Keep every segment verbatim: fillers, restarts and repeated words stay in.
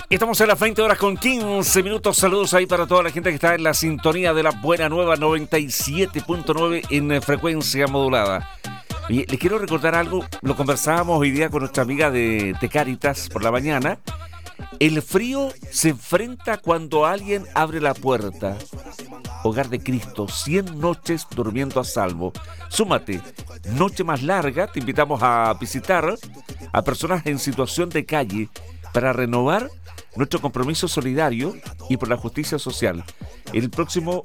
Estamos a las veinte horas con quince minutos. Saludos ahí para toda la gente que está en la sintonía de la Buena Nueva noventa y siete punto nueve en frecuencia modulada. Y les quiero recordar algo, lo conversábamos hoy día con nuestra amiga de, de Cáritas por la mañana. El frío se enfrenta cuando alguien abre la puerta. Hogar de Cristo, cien noches durmiendo a salvo. Súmate, noche más larga, te invitamos a visitar a personas en situación de calle para renovar nuestro compromiso solidario y por la justicia social. El próximo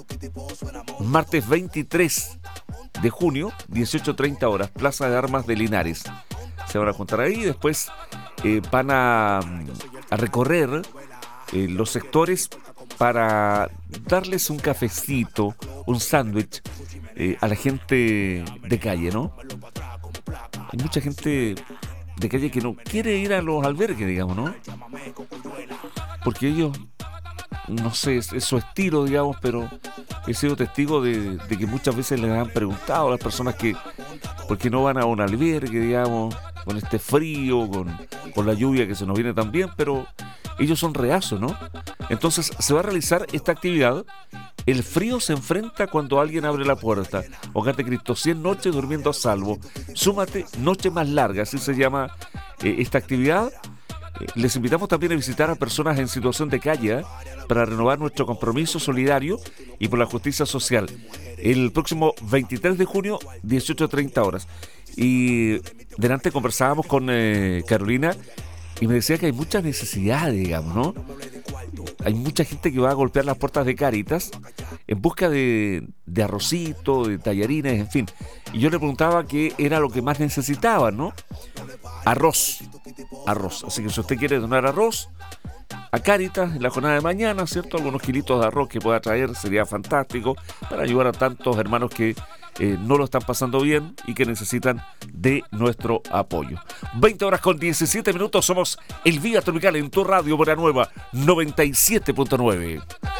martes veintitrés de junio, dieciocho treinta horas, Plaza de Armas de Linares. Se van a juntar ahí y después eh, van a, a recorrer eh, los sectores para darles un cafecito, un sándwich eh, a la gente de calle, ¿no? Hay mucha gente de calle que no quiere ir a los albergues, digamos, ¿no? Porque ellos, no sé, es, es su estilo, digamos, pero he sido testigo de, de que muchas veces les han preguntado a las personas que por qué no van a un albergue, digamos, con este frío, con, con la lluvia que se nos viene también, pero ellos son reazos, ¿no? Entonces se va a realizar esta actividad. El frío se enfrenta cuando alguien abre la puerta. Hogar de Cristo, cien noches durmiendo a salvo. Súmate, noche más larga, así se llama eh, esta actividad. Eh, les invitamos también a visitar a personas en situación de calle ¿eh? para renovar nuestro compromiso solidario y por la justicia social. El próximo veintitrés de junio, dieciocho treinta horas. Y delante conversábamos con eh, Carolina y me decía que hay muchas necesidades, digamos, ¿no? Hay mucha gente que va a golpear las puertas de Cáritas en busca de, de arrocito, de tallarines, en fin. Y yo le preguntaba qué era lo que más necesitaban, ¿no? Arroz. Arroz. Así que si usted quiere donar arroz a Cáritas en la jornada de mañana, ¿cierto? Algunos kilitos de arroz que pueda traer sería fantástico para ayudar a tantos hermanos que eh, no lo están pasando bien y que necesitan de nuestro apoyo. veinte horas con diecisiete minutos, somos el Vía Tropical en tu radio Buena Nueva noventa y siete punto nueve.